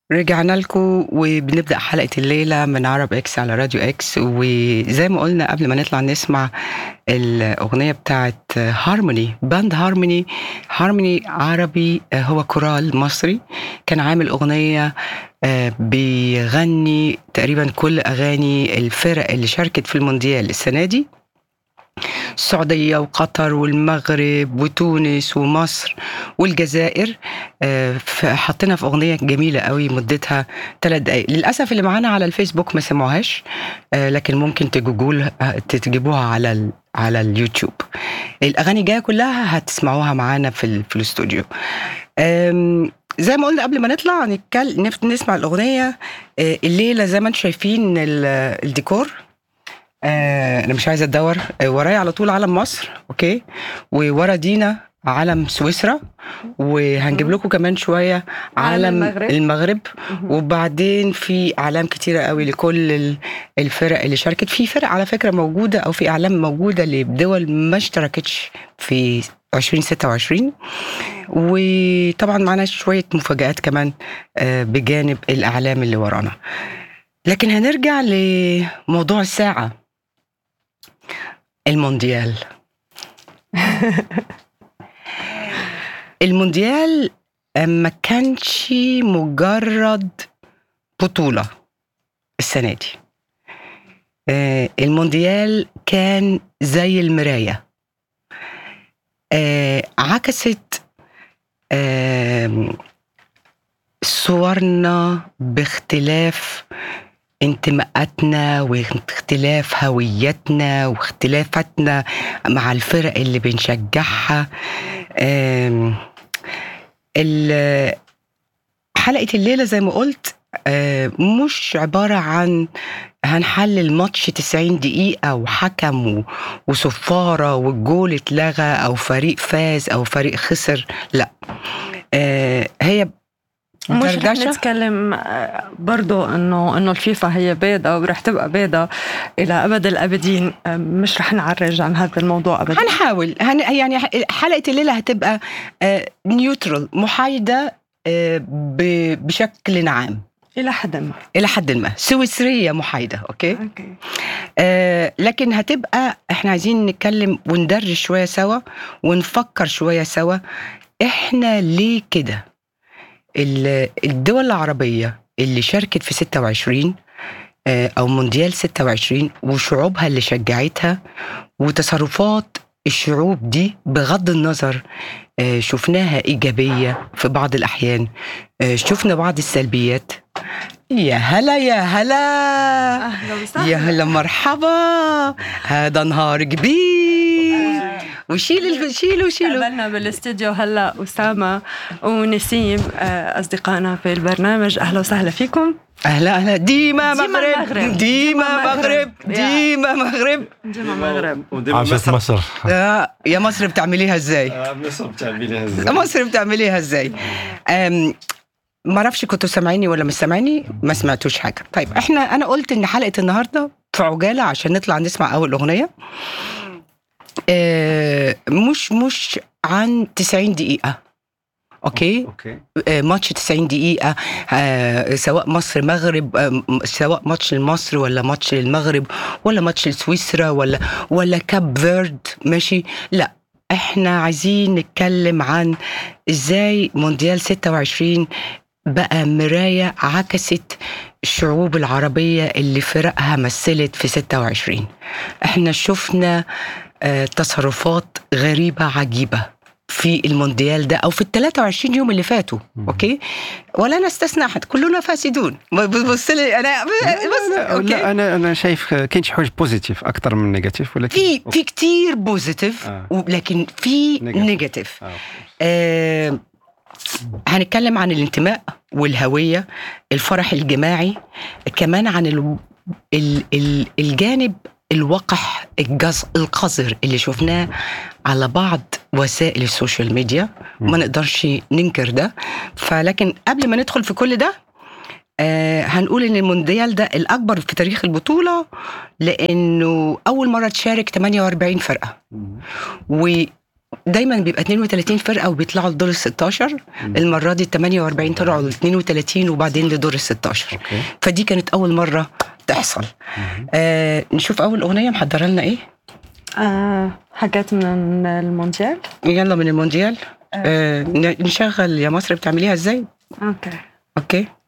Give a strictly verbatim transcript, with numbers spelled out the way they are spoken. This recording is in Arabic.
رجعنا لكم وبنبدأ حلقة الليلة من عرب اكس على راديو اكس. وزي ما قلنا قبل ما نطلع نسمع الأغنية بتاعت هارموني، باند هارموني. هارموني عربي، هو كورال مصري كان عامل أغنية بيغني تقريبا كل أغاني الفرق اللي شاركت في المونديال السنة دي، السعودية وقطر والمغرب وتونس ومصر والجزائر. حطينا في أغنية جميلة قوي مدتها ثلاث دقايق. للأسف اللي معانا على الفيسبوك ما سمعوهاش، لكن ممكن تجوجول تجيبوها على ال على اليوتيوب. الأغاني جاية كلها هتسمعوها معانا في, في الاستوديو. زي ما قلنا قبل ما نطلع نتكلم نسمع الأغنية الليلة. زي ما انتم شايفين الديكور، آه انا مش عايزه ادور. آه ورايا على طول علم مصر، اوكي، وورا دينا علم سويسرا، وهنجيب لكم كمان شويه علم المغرب, المغرب. وبعدين في اعلام كتيره قوي لكل الفرق اللي شاركت. في فرق على فكره موجوده، او في اعلام موجوده لدول ما اشتركتش في عشرين ستة وعشرين. وطبعا معنا شويه مفاجآت كمان آه بجانب الاعلام اللي ورانا. لكن هنرجع لموضوع الساعه، المونديال. المونديال ما كانش مجرد بطولة السنة دي. المونديال كان زي المراية، عكست صورنا باختلاف انتماءاتنا واختلاف هويتنا واختلافاتنا مع الفرق اللي بنشجعها. حلقة الليلة زي ما قلت مش عبارة عن هنحلل ماتش تسعين دقيقة وحكم وصفارة والجول اتلغى أو فريق فاز أو فريق خسر. لا، هي مش رح نتكلم برضو انه انه الفيفا هي بيضة ورح تبقى بيضة الى ابد الابدين. مش رح نعرج عن هذا الموضوع ابدا. هنحاول هن يعني حلقة الليلة هتبقى نيوترال، محايدة بشكل عام الى حد ما الى حد ما سويسرية محايدة. اوكي, أوكي. آه لكن هتبقى احنا عايزين نتكلم وندرج شوية سوا ونفكر شوية سوا. احنا ليه كده؟ الدول العربية اللي شاركت في ستة وعشرين أو مونديال ستة وعشرين وشعوبها اللي شجعتها وتصرفات الشعوب دي بغض النظر شفناها إيجابية في بعض الأحيان، شفنا بعض السلبيات. يا هلا يا هلا يا هلا مرحبا، هذا نهار كبير. وشيل شيلوا شيلوا قابلنا بالاستديو هلا أسامة ونسيم أصدقائنا في البرنامج. أهلا وسهلا فيكم. أهلا أهلا. ديما مغرب ديما مغرب ديما مغرب ديما مغرب عاشت مصر. يا مصر بتعمليها ازاي؟ مصر بتعمليها ازاي؟ مصر بتعمليها ازاي؟ ما اعرفش كنتوا سامعيني ولا مش سامعيني؟ ما سمعتوش حاجة. طيب احنا انا قلت ان حلقة النهاردة في عجالة عشان نطلع نسمع اول اغنية. آه مش مش عن تسعين دقيقة. اوكي, أوكي. آه ماتش تسعين دقيقة، آه سواء مصر مغرب، آه سواء ماتش لمصر ولا ماتش للمغرب ولا ماتش لسويسرا ولا ولا كاب فيرد، ماشي. لا، احنا عايزين نتكلم عن ازاي مونديال ستة وعشرين بقى مراية عكست الشعوب العربية اللي فرقها مثلت في ستة وعشرين. احنا شفنا آه تصرفات غريبة عجيبة في المونديال ده أو في الثلاثة وعشرين يوم اللي فاتوا. أوكي، ولا نستثنى أحد، كلنا فاسدون. بص لي أنا بس لا, أوكي. لا أنا أنا شايف كاينش حاجة بوزيتيف أكتر من نيجاتيف، ولكن في في كتير بوزيتيف آه. لكن في نيجاتيف. آه. آه هنتكلم عن الانتماء والهوية، الفرح الجماعي، كمان عن ال ال ال الجانب الوقح الجز القذر اللي شفناه على بعض وسائل السوشيال ميديا. ما نقدرش ننكر ده. فلكن قبل ما ندخل في كل ده آه هنقول ان المونديال ده الاكبر في تاريخ البطولة، لانه اول مرة تشارك ثمانية وأربعين فرقة و دايما بيبقى اثنين وثلاثين فرقه وبيطلعوا لدور ال ستاشر. المره دي ثمانية وأربعين طلعوا ل اثنين وثلاثين وبعدين لدور ال ستاشر. أوكي. فدي كانت اول مره تحصل. آه نشوف اول اغنيه محضره لنا ايه. آه حاجات من المونديال. يلا من المونديال. آه. آه نشغل يا مصر بتعمليها ازاي. اوكي اوكي